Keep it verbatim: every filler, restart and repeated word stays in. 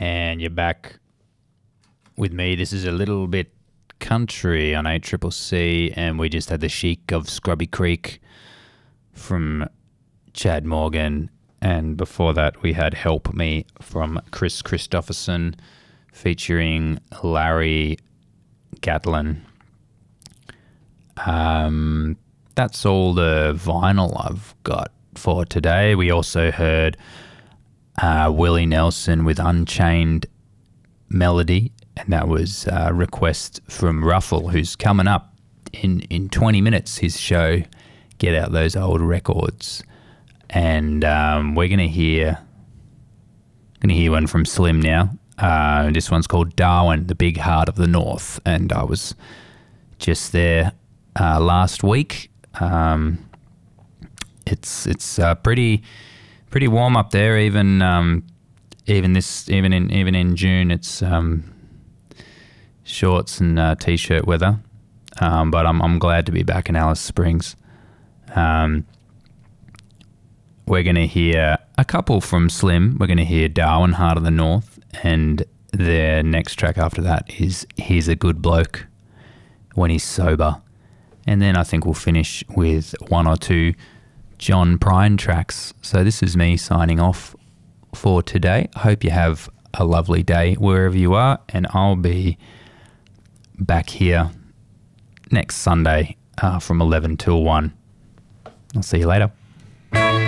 and you're back with me. This is a little bit country on eight C C C, and we just had the Chic of Scrubby Creek from Chad Morgan, and before that we had Help Me from Chris Christopherson featuring Larry Gatlin. Um, that's all the vinyl I've got for today. We also heard uh, Willie Nelson with Unchained Melody, and that was a request from Ruffle, who's coming up in, in twenty minutes, his show, Get Out Those Old Records. And um, we're going to hear going to hear one from Slim now. Uh, this one's called Darwin, the Big Heart of the North, and I was just there uh, last week. Um, it's it's uh, pretty pretty warm up there, even um, even this even in even in June. It's um, shorts and uh, t-shirt weather, um, but I'm I'm glad to be back in Alice Springs. Um, we're going to hear a couple from Slim. We're going to hear Darwin, Heart of the North, and the next track after that is He's a Good Bloke When He's Sober. And then I think we'll finish with one or two John Prine tracks. So this is me signing off for today. I hope you have a lovely day wherever you are, and I'll be back here next Sunday uh, from eleven till one. I'll see you later.